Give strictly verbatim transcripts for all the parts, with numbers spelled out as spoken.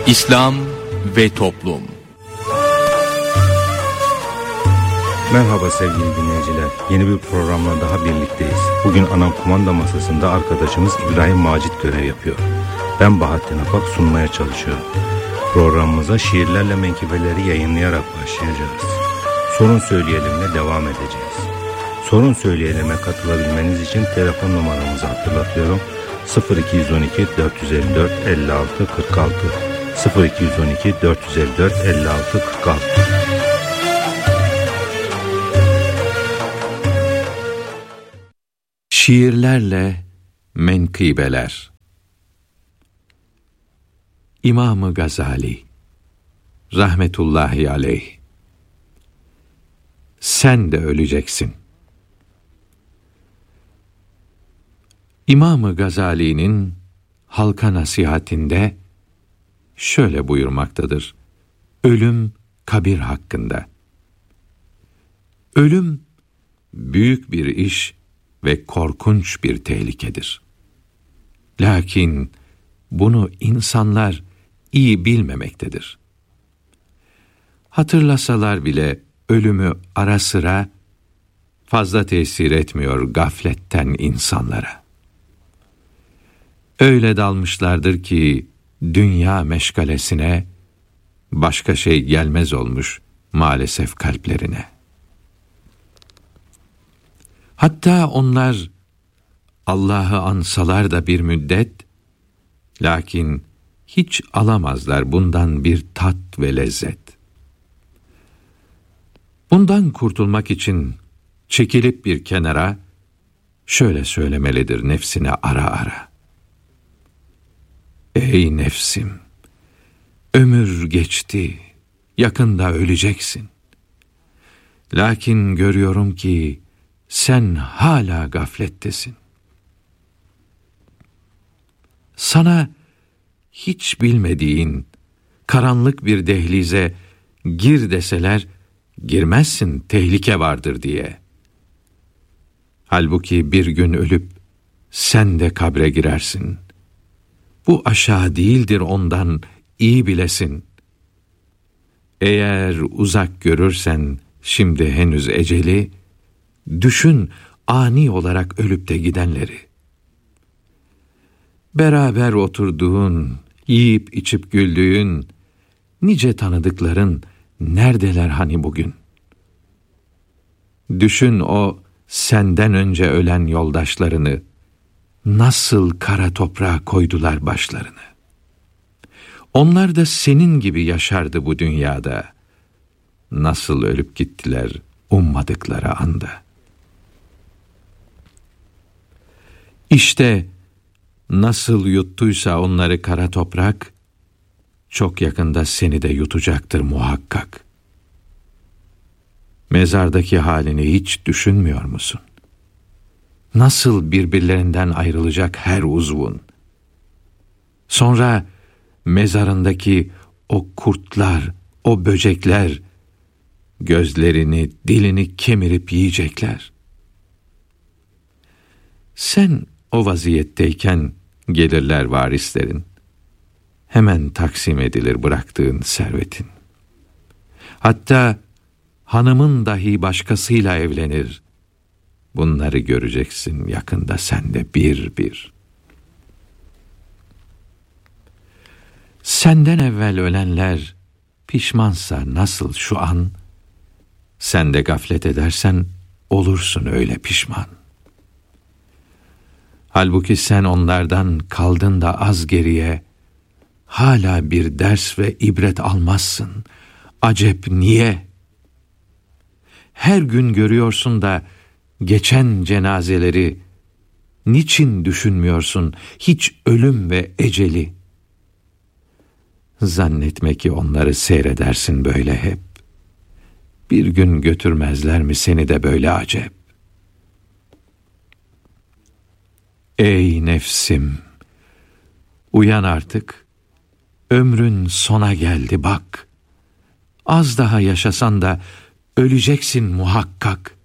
İslam ve Toplum. Merhaba sevgili dinleyiciler. Yeni bir programla daha birlikteyiz. Bugün ana kumanda masasında arkadaşımız İbrahim Macit görev yapıyor. Ben Bahattin Apak sunmaya çalışıyorum. Programımıza şiirlerle menkıbeleri yayınlayarak başlayacağız. Sorun Söyleyelim'le devam edeceğiz. Sorun Söyleyelim'e katılabilmeniz için telefon numaramızı hatırlatıyorum. sıfır iki on iki dört yüz elli dört elli altı kırk altı sıfır iki on iki dört yüz elli dört elli altı kırk altı. Şiirlerle menkıbeler. İmam-ı Gazali rahmetullahi aleyh. Sen de öleceksin. İmam-ı Gazali'nin halka nasihatinde şöyle buyurmaktadır: ölüm kabir hakkında. Ölüm büyük bir iş ve korkunç bir tehlikedir. Lakin bunu insanlar iyi bilmemektedir. Hatırlasalar bile ölümü ara sıra fazla tesir etmiyor gafletten insanlara. Öyle dalmışlardır ki dünya meşgalesine başka şey gelmez olmuş maalesef kalplerine. Hatta onlar Allah'ı ansalar da bir müddet, lakin hiç alamazlar bundan bir tat ve lezzet. Bundan kurtulmak için çekilip bir kenara şöyle söylemelidir nefsine ara ara: ey nefsim, ömür geçti, yakında öleceksin. Lakin görüyorum ki sen hala gaflettesin. Sana hiç bilmediğin karanlık bir dehlize gir deseler, girmezsin, tehlike vardır diye. Halbuki bir gün ölüp sen de kabre girersin. Bu aşağı değildir ondan, iyi bilesin. Eğer uzak görürsen şimdi henüz eceli, düşün ani olarak ölüp de gidenleri. Beraber oturduğun, yiyip içip güldüğün nice tanıdıkların neredeler hani bugün? Düşün o senden önce ölen yoldaşlarını, nasıl kara toprağa koydular başlarını. Onlar da senin gibi yaşardı bu dünyada. Nasıl ölüp gittiler ummadıkları anda. İşte nasıl yuttuysa onları kara toprak, çok yakında seni de yutacaktır muhakkak. Mezardaki halini hiç düşünmüyor musun? Nasıl birbirlerinden ayrılacak her uzvun? Sonra mezarındaki o kurtlar, o böcekler gözlerini, dilini kemirip yiyecekler. Sen o vaziyetteyken gelirler varislerin. Hemen taksim edilir bıraktığın servetin. Hatta hanımın dahi başkasıyla evlenir. Bunları göreceksin yakında sen de bir bir. Senden evvel ölenler pişmansa nasıl şu an, sen de gaflet edersen olursun öyle pişman. Halbuki sen onlardan kaldın da az geriye, hala bir ders ve ibret almazsın. Acep niye? Her gün görüyorsun da geçen cenazeleri, niçin düşünmüyorsun hiç ölüm ve eceli? Zannetme ki onları seyredersin böyle hep. Bir gün götürmezler mi seni de böyle acep? Ey nefsim, uyan artık, ömrün sona geldi bak. Az daha yaşasan da öleceksin muhakkak.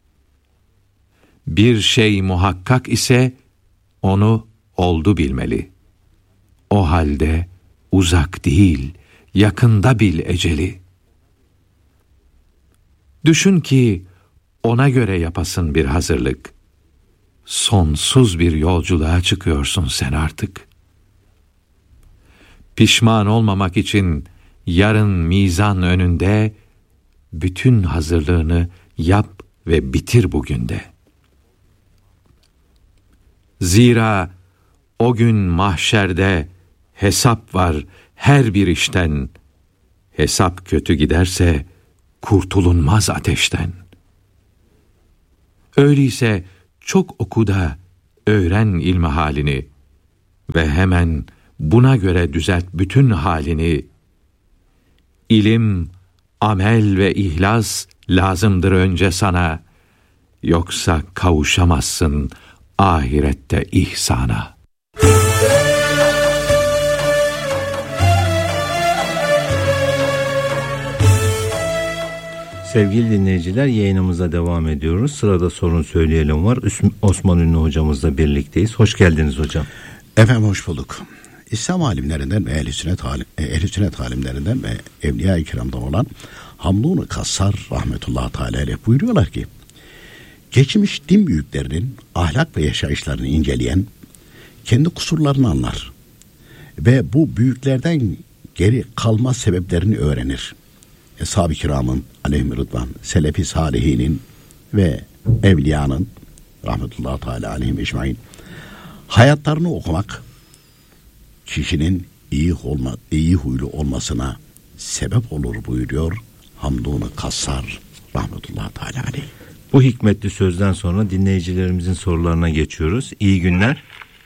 Bir şey muhakkak ise onu oldu bilmeli. O halde uzak değil, yakında bil eceli. Düşün ki ona göre yapasın bir hazırlık. Sonsuz bir yolculuğa çıkıyorsun sen artık. Pişman olmamak için yarın mizan önünde bütün hazırlığını yap ve bitir bugün de. Zira o gün mahşerde hesap var her bir işten. Hesap kötü giderse kurtulunmaz ateşten. Öyleyse çok oku da öğren ilmi halini ve hemen buna göre düzelt bütün halini. İlim, amel ve ihlas lazımdır önce sana. Yoksa kavuşamazsın ahirette ihsana. Sevgili dinleyiciler, yayınımıza devam ediyoruz. Sırada sorun söyleyelim var. Osman Ünlü hocamızla birlikteyiz. Hoş geldiniz hocam. Efendim hoş bulduk. İslam alimlerinden ve ehl-i sünnet, alim, ehl-i sünnet alimlerinden ve evliya-i kiramdan olan Hamdun-u Kassar rahmetullahi teala aleyh buyuruyorlar ki, geçmiş din büyüklerinin ahlak ve yaşayışlarını inceleyen kendi kusurlarını anlar ve bu büyüklerden geri kalma sebeplerini öğrenir. Eshab-ı kiramın aleyhim rıdvan, selefi salihinin ve evliyanın rahmetullahi teala aleyhim ecmaîn hayatlarını okumak kişinin iyi olma, iyi huylu olmasına sebep olur buyuruyor Hamdun-u Kassar rahmetullahi teala aleyh. Bu hikmetli sözden sonra dinleyicilerimizin sorularına geçiyoruz. İyi günler.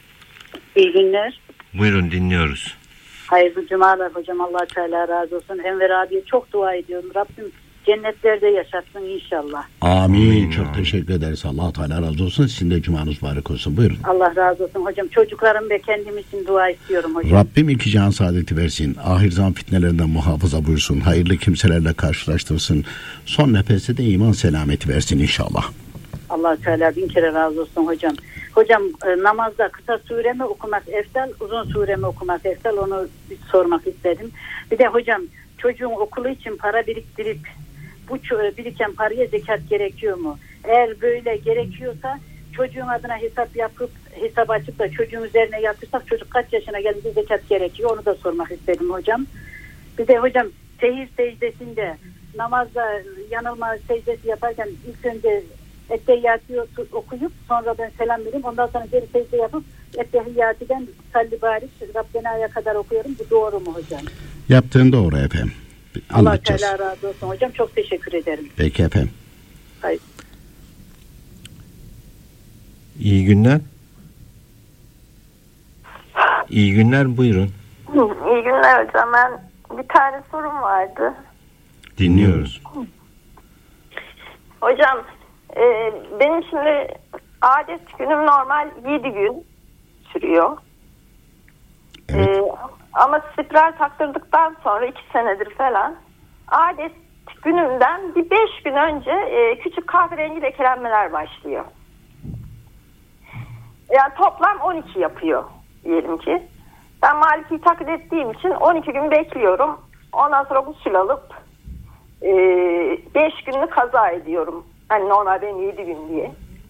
İyi günler. Buyurun, dinliyoruz. Hayırlı cumalar hocam, Allah Teala razı olsun. Enver abiye çok dua ediyorum. Rabbim cennetlerde yaşatsın inşallah. Amin. Amin. Çok teşekkür ederiz. Allah Teala razı olsun. Sizin de cumanız mübarek olsun. Buyurun. Allah razı olsun hocam. Çocuklarım ve kendim için dua istiyorum hocam. Rabbim iki can saadeti versin. Ahir zaman fitnelerinden muhafaza buyursun. Hayırlı kimselerle karşılaştırsın. Son nefeste de iman selameti versin inşallah. Allah Teala bin kere razı olsun hocam. Hocam e, namazda kısa sure mi okumak eftal, uzun sure mi okumak eftal, onu bir sormak istedim. Bir de hocam, çocuğun okulu için para biriktirip bu biriken paraya zekat gerekiyor mu? Eğer böyle gerekiyorsa çocuğun adına hesap yapıp hesap açıp da çocuğun üzerine yatırsak çocuk kaç yaşına gelince zekat gerekiyor? Onu da sormak istedim hocam. Bir de hocam, sehir secdesinde namazda yanılma secdesi yaparken ilk önce Ettehiyyatı okuyup sonradan selam vereyim. Ondan sonra geri secde yapıp Ettehiyyatiden salli barik Rabbena'ya kadar okuyorum. Bu doğru mu hocam? Yaptığın doğru efendim. Allah Teala razı olsun hocam. Çok teşekkür ederim. Peki efendim. Hayır. İyi günler. İyi günler, buyurun. İyi günler hocam. Ben bir tane sorum vardı. Dinliyoruz. Hocam, e, benim şimdi adet günüm normal yedi gün sürüyor. Evet. E, ama spiral taktırdıktan sonra iki senedir falan adet günümden bir beş gün önce e, küçük kahverengi lekelenmeler başlıyor. Yani toplam on iki yapıyor diyelim ki. Ben Maliki'yi taklit ettiğim için on iki gün bekliyorum. Ondan sonra gusül alıp beş günlük kaza ediyorum. Hani normal benim yedi gün diye.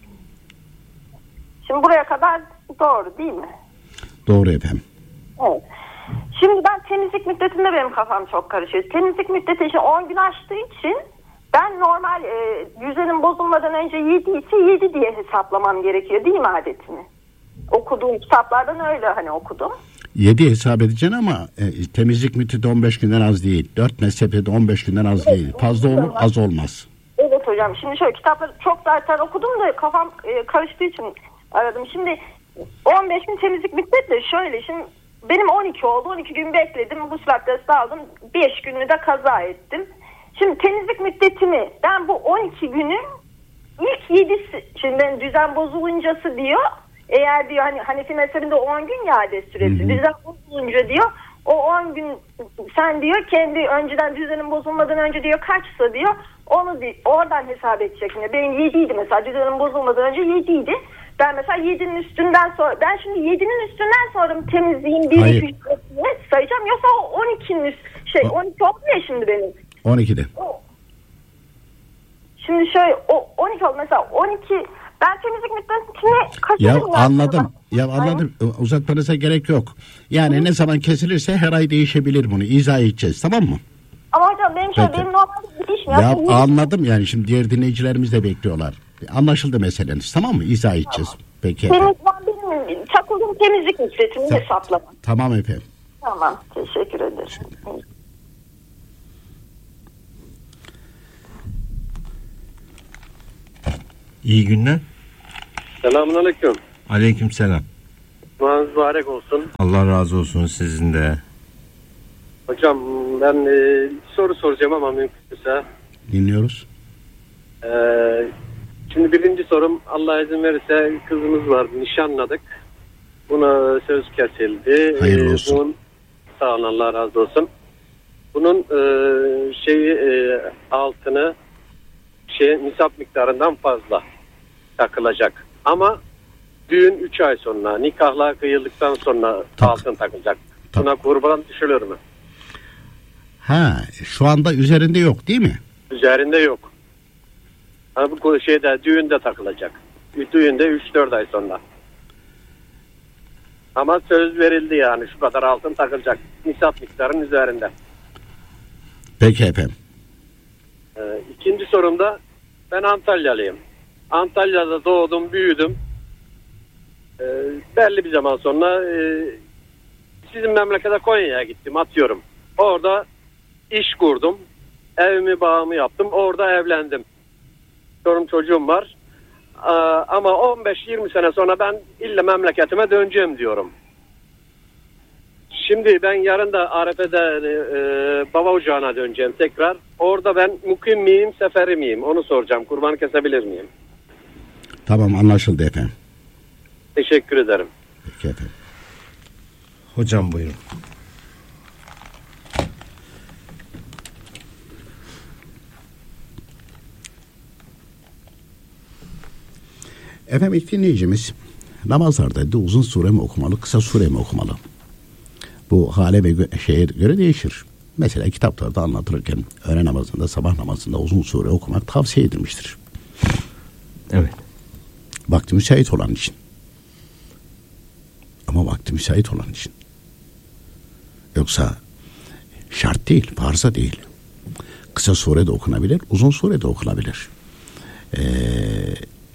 Şimdi buraya kadar doğru değil mi? Doğru efendim. Evet. Şimdi ben temizlik müddetinde benim kafam çok karışıyor. Temizlik müddeti için on gün aştığı için ben normal e, düzenim bozulmadan önce yedi ise yedi diye hesaplamam gerekiyor değil mi adetini? Okuduğum kitaplardan öyle hani okudum. yedi hesap edeceksin ama e, temizlik müddeti on beş günden az değil. dört mezhepte de on beş günden az değil. Fazla olur, az olmaz. Evet hocam. Şimdi şöyle kitapları çok zaten okudum da kafam e, karıştığı için aradım. Şimdi on beş gün temizlik müddeti de şöyle. Şimdi benim on iki oldu. on iki gün bekledim. Gusül abdesti aldım. beş günü de kaza ettim. Şimdi temizlik müddetimi ben bu on iki günün ilk yedisi, şimdi ben düzen bozuluncası diyor. Eğer diyor hani Hanefi mezhebinde on gün ya adet süresi. Hı hı. Düzen bozulunca diyor o on gün sen diyor kendi önceden düzenin bozulmadan önce diyor kaçsa diyor onu di- oradan hesap edecek. Yani benim yediydi mesela, düzenin bozulmadan önce yediydi. Ben mesela yedinin üstünden sonra ben şimdi yedinin üstünden sonra temizliğin bir iki sayacağım yoksa o on ikinin şey on iki oldu ya şimdi benim. on ikide. O, şimdi şöyle o on iki oldu mesela on iki ben temizlik müddetini kaçırdım. Ya anladım. Ya anladım. Hayır. Uzatmanıza gerek yok. Yani Hı. ne zaman kesilirse her ay değişebilir, bunu izah edeceğiz, tamam mı? Ama hocam benim şöyle benim normalde değişmiyor. Ya Şimdi anladım, yani şimdi diğer dinleyicilerimiz de bekliyorlar. Anlaşıldı meseleniz, tamam mı? İzah edeceğiz. Tamam. Peki. Benim, benim takıldığım temizlik müddetini Ta- hesaplama. Tamam efendim. Tamam, teşekkür ederim. Teşekkür ederim. İyi günler. Selamünaleyküm. Aleykümselam. Duanız mübarek olsun. Allah razı olsun sizin de. Hocam ben e, soru soracağım ama mümkünse. Dinliyoruz. E, şimdi birinci sorum, Allah izin verirse kızımız var, nişanladık. Buna söz kesildi. Hayırlı olsun. E, bunun, sağ olun, Allah razı olsun. Bunun e, şeyi e, altını şey nisap miktarından fazla takılacak. Ama düğün üç ay sonra, nikahlar kıyıldıktan sonra tak. altın takılacak. Tak. Buna kurban düşülür mü? Ha, şu anda üzerinde yok değil mi? Üzerinde yok. Ha, bu şeyde düğünde takılacak. Düğünde üç dört ay sonra. Ama söz verildi, yani şu kadar altın takılacak. Nisap miktarının üzerinde. Peki efendim. Ee, ikinci sorumda, ben Antalyalıyım. Antalya'da doğdum, büyüdüm. Ee, belli bir zaman sonra e, sizin memlekete Konya'ya gittim, atıyorum. Orada iş kurdum. Evimi, bağımı yaptım. Orada evlendim. Çorum çocuğum var. Ee, ama on beş yirmi sene sonra ben illa memleketime döneceğim diyorum. Şimdi ben yarın da Arefe'de e, baba ocağına döneceğim tekrar. Orada ben mukim miyim, seferi miyim? Onu soracağım. Kurban kesebilir miyim? Tamam, anlaşıldı efendim. Teşekkür ederim. Peki efendim. Hocam buyurun. Efendim, ilk dinleyicimiz namazlarda da uzun sure mi okumalı, kısa sure mi okumalı? Bu hale ve gö- şeye göre değişir. Mesela kitaplarda anlatılırken öğle namazında, sabah namazında uzun sure okumak tavsiye edilmiştir. Evet. Vakti müsait olan için. Ama vakti müsait olan için. Yoksa şart değil, farza değil. Kısa sure de okunabilir, uzun sure de okunabilir. Eee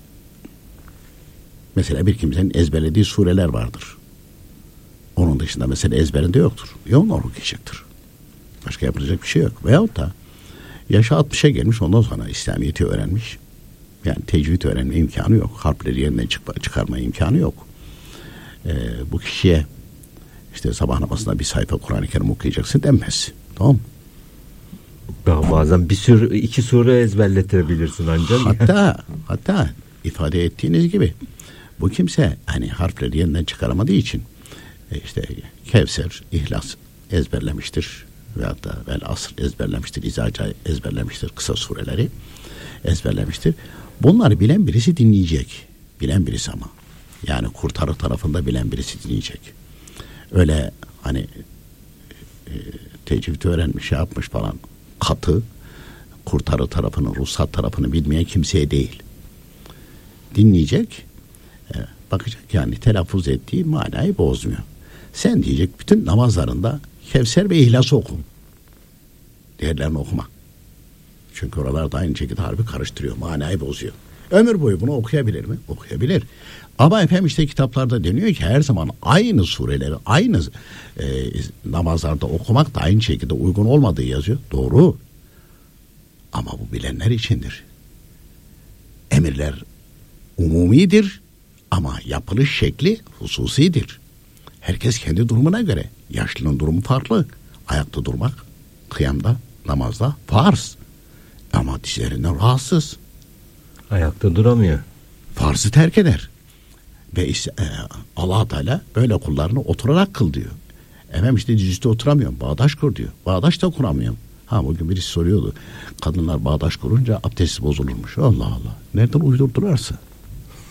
Mesela bir kimsenin ezberlediği sureler vardır. Onun dışında mesela ezberinde yoktur. Ya onlar okuyacaktır. Başka yapılacak bir şey yok. Veyahut da yaşı altmışa gelmiş, ondan sonra İslamiyet'i öğrenmiş. Yani tecvid öğrenme imkanı yok. Harfleri yerinden çık- çıkarma imkanı yok. Ee, bu kişiye işte sabah namazında bir sayfa Kur'an-ı Kerim okuyacaksın denmez. Tamam mı? Daha bazen bir sürü iki sure ezberletebilirsin ancak. Hatta hatta ifade ettiğiniz gibi bu kimse hani harfleri yeniden çıkaramadığı için e işte Kevser, İhlas ezberlemiştir veyahut da Vel Asr ezberlemiştir, İzaca ezberlemiştir, kısa sureleri ezberlemiştir. Bunları bilen birisi dinleyecek. Bilen birisi ama. Yani kurtarı tarafında bilen birisi dinleyecek. Öyle hani e, tecvid öğrenmiş, şey yapmış falan katı kurtarı tarafını, ruhsat tarafını bilmeyen kimseye değil. Dinleyecek, e, bakacak yani telaffuz ettiği manayı bozmuyor. Sen diyecek bütün namazlarında Kevser ve İhlas oku. Diğerlerini okuma. Çünkü oralarda aynı şekilde harbi karıştırıyor, manayı bozuyor. Ömür boyu bunu okuyabilir mi? Okuyabilir. Ama efendim işte kitaplarda deniyor ki her zaman aynı sureleri aynı e, namazlarda okumak da aynı şekilde uygun olmadığı yazıyor. Doğru. Ama bu bilenler içindir. Emirler umumidir ama yapılış şekli hususidir. Herkes kendi durumuna göre. Yaşlının durumu farklı. Ayakta durmak, kıyamda, namazda farz. Ama dizlerinden rahatsız. Ayakta duramıyor. Farzı terk eder. Ve işte, e, Allah Teala böyle kullarını oturarak kıl diyor. Efendim işte dizüstü oturamıyorum. Bağdaş kur diyor. Bağdaş da kuramıyorum. Ha bugün birisi soruyordu. Kadınlar bağdaş kurunca abdesti bozulurmuş. Allah Allah. Nereden uydurdularsa.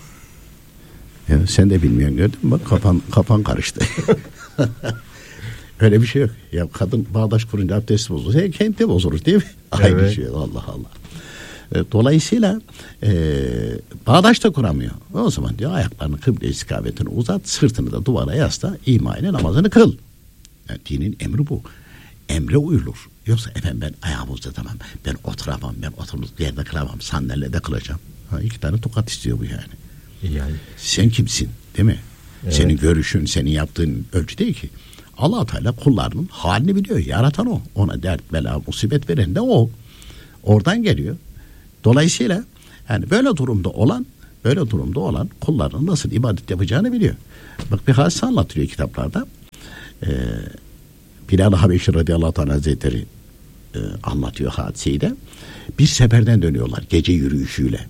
Ya sen de bilmiyorsun, gördün mü? Bak kafan, kafan karıştı. Öyle bir şey yok. Ya kadın bağdaş kurunca abdesti bozulur. Sen kendi bozulur değil mi? Evet. Aynı şey. Allah Allah. Dolayısıyla e, bağdaş da kuramıyor. O zaman diyor ayaklarını kıble istikametine uzat, sırtını da duvara yasla, ima ile namazını kıl. Yani dinin emri bu. Emre uyulur. Yoksa efendim ben ayağımı uzatamam, ben oturamam, ben oturduğum yerde kılamam, sandalyede kılacağım. Ha, iki tane tokat istiyor bu yani. Yani. Sen kimsin değil mi? Evet. Senin görüşün, senin yaptığın ölçü değil ki. Allah Teala kullarının halini biliyor. Yaratan o. Ona dert, bela, musibet veren de o. Oradan geliyor. Dolayısıyla yani böyle durumda olan böyle durumda olan kullarının nasıl ibadet yapacağını biliyor. Bak bir hadise anlatılıyor kitaplarda. Ee, Bilal-i Habeşi radıyallahu anh hazretleri e, anlatıyor hadiseyi de. Bir seferden dönüyorlar gece yürüyüşüyle.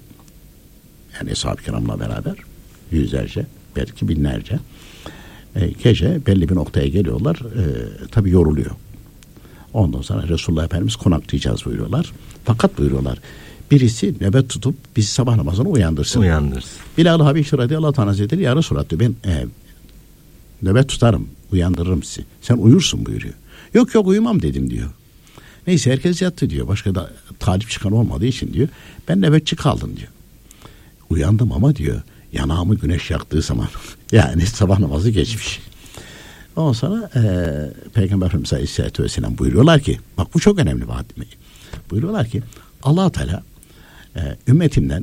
Yani Eshab-ı Kiram'la beraber yüzlerce belki binlerce. E, gece belli bir noktaya geliyorlar. E, tabii yoruluyor. Ondan sonra Resulullah Efendimiz konaklayacağız buyuruyorlar. Fakat buyuruyorlar birisi nöbet tutup bizi sabah namazına uyandırsın. Uyandırsın. Bilal-i Habeşi radıyallahu anh hazretleri ya Resulullah diyor ben e, nöbet tutarım, uyandırırım sizi. Sen uyursun buyuruyor. Yok yok uyumam dedim diyor. Neyse herkes yattı diyor. Başka da talip çıkan olmadığı için diyor. Ben nöbetçi kaldım diyor. Uyandım ama diyor yanağımı güneş yaktığı zaman yani sabah namazı geçmiş. Ondan sonra e, Peygamber Efendimiz Aleyhisselatü Vesselam buyuruyorlar ki bak bu çok önemli vaat. Buyuruyorlar ki Allah-u Teala e, ümmetimden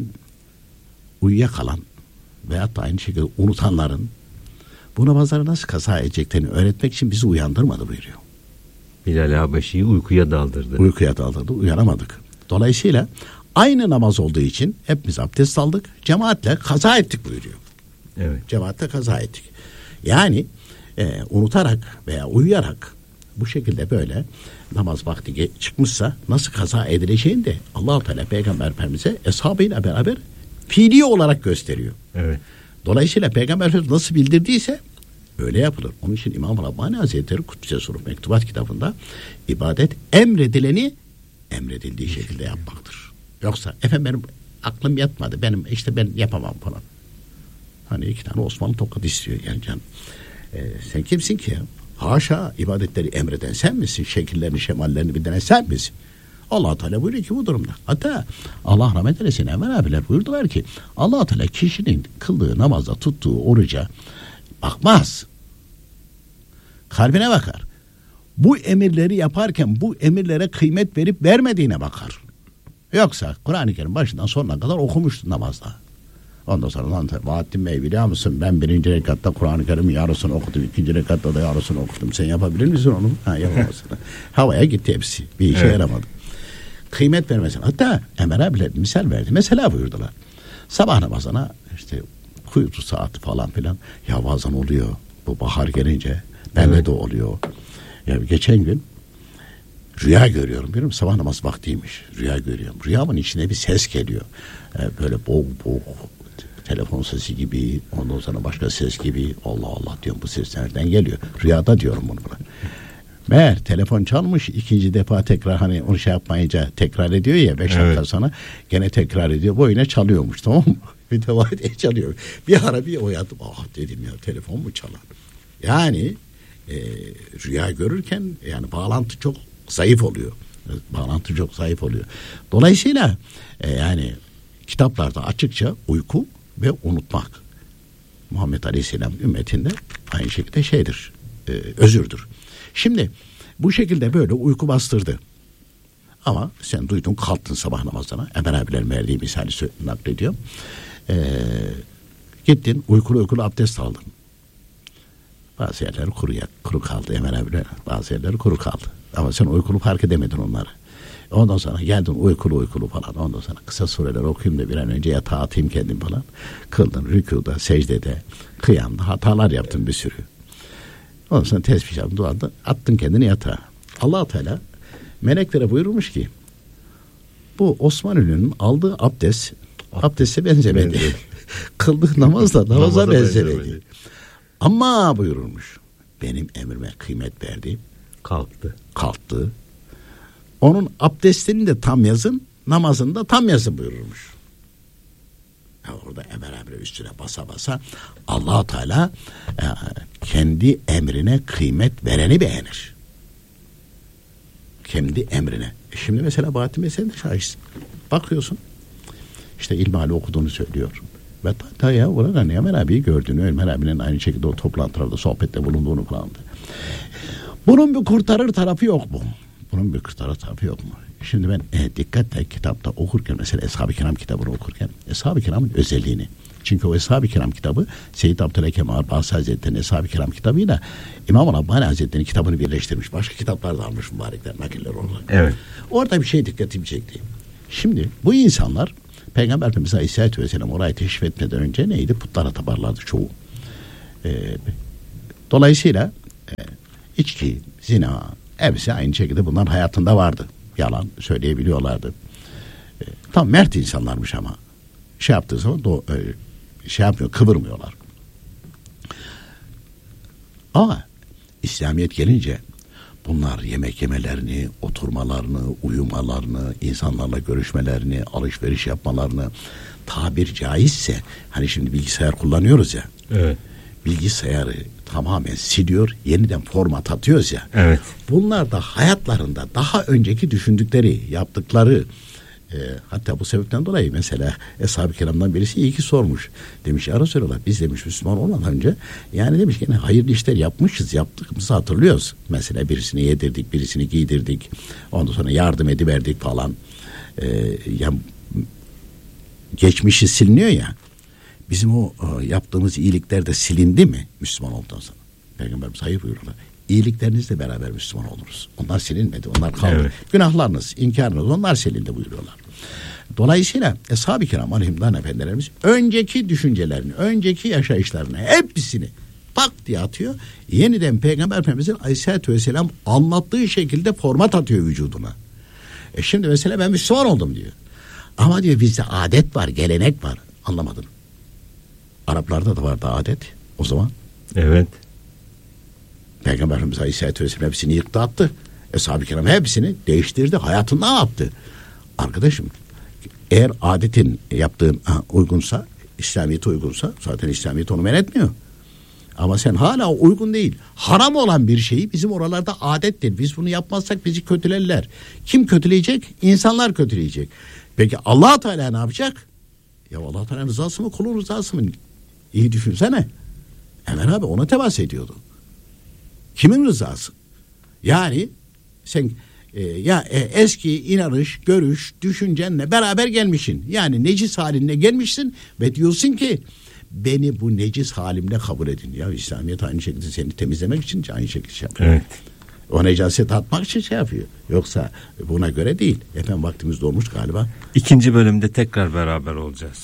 uyuyakalan veyahut da aynı şekilde unutanların bu namazları nasıl kaza edeceklerini öğretmek için bizi uyandırmadı buyuruyor. Bilal Habeşi'yi uykuya daldırdı. Uykuya daldırdı, uyanamadık. Dolayısıyla aynı namaz olduğu için hepimiz abdest aldık, cemaatle kaza ettik buyuruyor. Evet. Cemaatle kaza ettik. Yani e, unutarak veya uyuyarak bu şekilde böyle namaz vakti çıkmışsa nasıl kaza edileceğini de Allah-u Teala Peygamber Efendimiz'e eshabıyla beraber fiili olarak gösteriyor. Evet. Dolayısıyla Peygamber Efendimiz nasıl bildirdiyse öyle yapılır. Onun için İmam Rabbani Hazretleri Kuddise Sürruh Mektubat kitabında ibadet emredileni emredildiği şekilde yapmaktır. Yoksa efendim benim aklım yatmadı. Benim işte ben yapamam falan. Hani iki tane Osmanlı tokat istiyor yani can. Ee, sen kimsin ki ya? Haşa ibadetleri emreden sen misin? Şekillerini, şemallerini bildiren sen misin? Allah Teala buyuruyor ki bu durumda. Hatta Allah rahmet eylesin Enver abiler buyurdular ki Allah Teala kişinin kıldığı namazda tuttuğu oruca bakmaz. Kalbine bakar. Bu emirleri yaparken bu emirlere kıymet verip vermediğine bakar. Yoksa Kur'an-ı Kerim başından sonuna kadar okumuştu namazda. Ondan sonra lan Bahattin Bey biliyor musun ben birinci rekatta Kur'an-ı Kerim'in yarısını okudum. İkinci rekatta da yarısını okudum. Sen yapabilir misin onu? Ha yapamazsın. Havaya gitti hepsi. Bir işe evet. yaramadı. Kıymet vermesin. Hatta Ömer abiler misal verdi. Mesela buyurdular. Sabah namazına işte kuytu saati falan filan. Ya bazen oluyor. Bu bahar gelince bende evet. de oluyor. Ya geçen gün rüya görüyorum. Biliyor musun? Sabah namaz vaktiymiş. Rüya görüyorum. Rüyamın içine bir ses geliyor. Ee, böyle boğuk boğuk telefon sesi gibi, ondan sonra başka ses gibi. Allah Allah diyorum bu ses nereden geliyor? Rüyada diyorum bunu buna. Meğer telefon çalmış ikinci defa tekrar hani onu şey yapmayınca tekrar ediyor ya beş evet. dakika sonra gene tekrar ediyor. Bu yine çalıyormuş tamam mı? Bir defa diye çalıyor. Bir ara bir uyandım. Ah dedim ya telefon mu çalar? Yani e, rüya görürken yani bağlantı çok zayıf oluyor. Bağlantı çok zayıf oluyor. Dolayısıyla e, yani kitaplarda açıkça uyku ve unutmak Muhammed Aleyhisselam ümmetinde aynı şekilde şeydir, e, özürdür. Şimdi bu şekilde böyle uyku bastırdı. Ama sen duydun kalktın sabah namazına. Ömer abilerin verdiği misali naklediyor. Ee, gittin uykulu uykulu abdest aldın. Bazı yerler kuru, kuru kaldı Ömer abiler. Bazı yerler kuru kaldı. Ama sen uykulu fark edemedin onları. Ondan sonra geldin uykulu uykulu falan. Ondan sonra kısa sureler okuyayım da bir an önce yatağa atayım kendim falan. Kıldın rükuda, secdede, kıyamda hatalar yaptın bir sürü. Ondan sonra tesbih yaptın, duada attın kendini yatağa. Allah-u Teala meleklere buyurmuş ki bu Osmanlı'nın aldığı abdest abdeste benzemedi. Kıldığı namaz da namaza, namaza benzemedi. benzemedi. Ama buyurulmuş benim emrime kıymet verdi. Kalktı. Kalktı. Onun abdestini de tam yazın, namazını da tam yazın buyurulmuş. Orada emre emre üstüne basa basa Allah-u Teala e, kendi emrine kıymet vereni beğenir. Kendi emrine. E şimdi mesela Bahattin Bey sen de şahitsin. Bakıyorsun işte İlmihali okuduğunu söylüyor. Ve hatta ya orada Ömer abiyi gördüğünü, Ömer abinin aynı şekilde o toplantılarda sohbette bulunduğunu falan. Bunun bir kurtarır tarafı yok mu? Bunun bir kurtarır tarafı yok mu? Şimdi ben e, dikkatle kitapta okurken mesela Eshab-ı Kiram kitabını okurken Eshab-ı Kiram'ın özelliğini, çünkü o Eshab-ı Kiram kitabı Seyyid Abdülhakem Arbasi Hazretleri'nin Eshab-ı Kiram kitabıyla İmam Rabbani Hazretleri'nin kitabını birleştirmiş. Başka kitaplar da almış mübarekler, nakiller olarak. Evet. Orada bir şey dikkatimi çekti. Şimdi bu insanlar Peygamber Efendimiz Aleyhisselatü Vesselam orayı teşrif etmeden önce neydi? Putlara taparlardı çoğu. Ee, dolayısıyla e, içki, zina, hepsi aynı şekilde bunların hayatında vardı. Yalan söyleyebiliyorlardı. E, tam mert insanlarmış ama şey yaptığı zaman do, e, şey yapmıyor, kıvırmıyorlar. Ama İslamiyet gelince bunlar yemek yemelerini, oturmalarını, uyumalarını, insanlarla görüşmelerini, alışveriş yapmalarını, tabir caizse hani şimdi bilgisayar kullanıyoruz ya. Evet. Bilgisayarı tamamen siliyor, yeniden format atıyoruz ya. Evet. Bunlar da hayatlarında daha önceki düşündükleri, yaptıkları, e, hatta bu sebepten dolayı mesela Eshab-ı Kiram'dan birisi iyi ki sormuş. Demiş ya Resulallah, biz demiş Müslüman olmadan önce yani demiş yine hayırlı işler yapmışız, yaptığımızı hatırlıyoruz. Mesela birisini yedirdik, birisini giydirdik, ondan sonra yardım ediverdik falan. E, yani geçmişi siliniyor ya. Bizim o yaptığımız iyilikler de silindi mi Müslüman olduktan sonra? Peygamberimiz hayır buyururlar. İyiliklerinizle beraber Müslüman oluruz. Onlar silinmedi, onlar kaldı. Evet. Günahlarınız, inkarınız, onlar silindi buyuruyorlar. Dolayısıyla Eshab-ı Kiram aleyhimdan efendilerimiz önceki düşüncelerini, önceki yaşayışlarını hepsini tak diye atıyor. Yeniden Peygamber Efendimizin Aleyhisselatü Vesselam anlattığı şekilde format atıyor vücuduna. E şimdi mesela ben Müslüman oldum diyor. Ama diyor bizde adet var, gelenek var. Anlamadın. Araplarda da vardı adet o zaman. Evet. Peygamber Efendimiz Aleyhisselatü Vesselam hepsini yıktı attı. Eshab-ı Kiram hepsini değiştirdi. Hayatından attı. Arkadaşım eğer adetin yaptığın ha, uygunsa, İslamiyet'e uygunsa zaten İslamiyet onu men etmiyor. Ama sen hala uygun değil. Haram olan bir şeyi bizim oralarda adettir. Biz bunu yapmazsak bizi kötülerler. Kim kötüleyecek? İnsanlar kötüleyecek. Peki Allah Teala ne yapacak? Ya Allah Teala'nın rızası mı, kulun rızası mı? İyi düşünsene. Ömer abi ona temas ediyordu. Kimin rızası? Yani sen e, ya e, eski inanış, görüş, düşüncenle beraber gelmişsin. Yani necis haline gelmişsin ve diyorsun ki beni bu necis halimle kabul edin. Ya İslamiyet aynı şekilde seni temizlemek için aynı şekilde şey yapıyor. Evet. O necaset atmak için şey yapıyor. Yoksa buna göre değil. Efendim vaktimiz dolmuş galiba. İkinci bölümde tekrar beraber olacağız.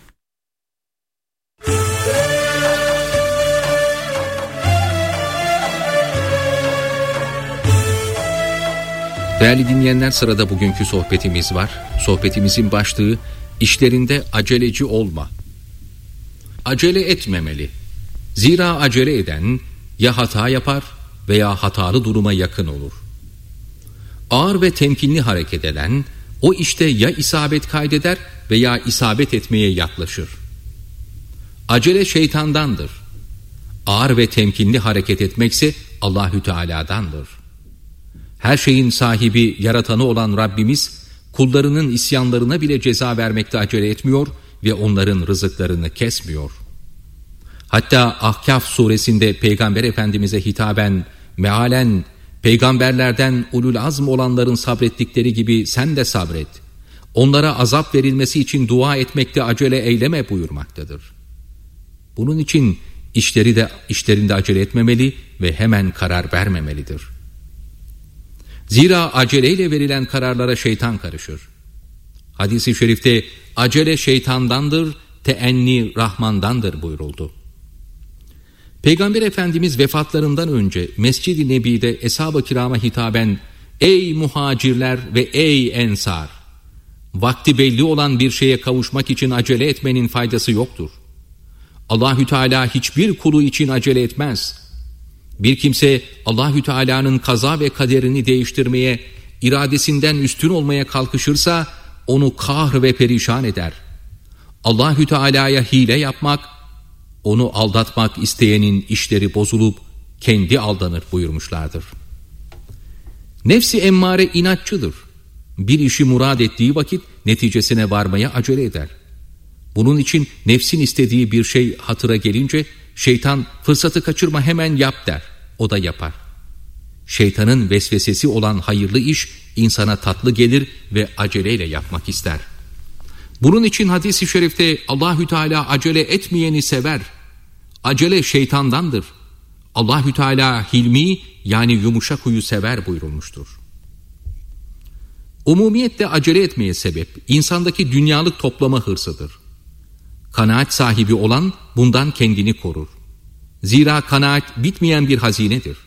Değerli dinleyenler, sırada bugünkü sohbetimiz var. Sohbetimizin başlığı işlerinde aceleci olma. Acele etmemeli. Zira acele eden ya hata yapar veya hatalı duruma yakın olur. Ağır ve temkinli hareket eden o işte ya isabet kaydeder veya isabet etmeye yaklaşır. Acele şeytandandır. Ağır ve temkinli hareket etmekse Allahü Teala'dandır. Her şeyin sahibi, yaratanı olan Rabbimiz kullarının isyanlarına bile ceza vermekte acele etmiyor ve onların rızıklarını kesmiyor. Hatta Ahkaf suresinde Peygamber Efendimiz'e hitaben, mealen, peygamberlerden ulul azm olanların sabrettikleri gibi sen de sabret. Onlara azap verilmesi için dua etmekte acele eyleme buyurmaktadır. Bunun için işleri de işlerinde acele etmemeli ve hemen karar vermemelidir. Zira aceleyle verilen kararlara şeytan karışır. Hadis-i şerifte acele şeytandandır, teenni Rahmandandır buyuruldu. Peygamber Efendimiz vefatlarından önce Mescid-i Nebi'de Eshab-ı Kiram'a hitaben ey muhacirler ve ey ensar, vakti belli olan bir şeye kavuşmak için acele etmenin faydası yoktur. Allahü Teala hiçbir kulu için acele etmez. Bir kimse Allahü Teala'nın kaza ve kaderini değiştirmeye, iradesinden üstün olmaya kalkışırsa onu kahr ve perişan eder. Allahü Teala'ya hile yapmak, onu aldatmak isteyenin işleri bozulup kendi aldanır buyurmuşlardır. Nefsi emmare inatçıdır. Bir işi murad ettiği vakit neticesine varmaya acele eder. Bunun için nefsin istediği bir şey hatıra gelince şeytan fırsatı kaçırma hemen yap der. O da yapar. Şeytanın vesvesesi olan hayırlı iş insana tatlı gelir ve aceleyle yapmak ister. Bunun için hadis-i şerifte Allahü Teala acele etmeyeni sever. Acele şeytandandır. Allahü Teala hilmi yani yumuşak huyu sever buyurulmuştur. Umumiyette acele etmeye sebep insandaki dünyalık toplama hırsıdır. Kanaat sahibi olan bundan kendini korur. Zira kanaat bitmeyen bir hazinedir.